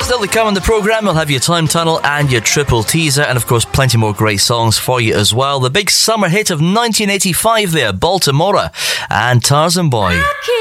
Still to come on the programme, we'll have your Time Tunnel and your Triple Teaser, and of course plenty more great songs for you as well. The big summer hit of 1985 there, Baltimora and Tarzan Boy.